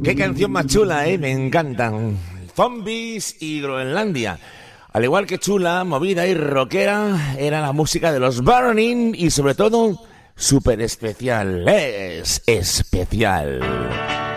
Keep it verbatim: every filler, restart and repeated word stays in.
Qué canción más chula, ¿eh? Me encantan. Zombies y Groenlandia. Al igual que chula, movida y rockera, era la música de los Burning y sobre todo, súper especial. Es especial.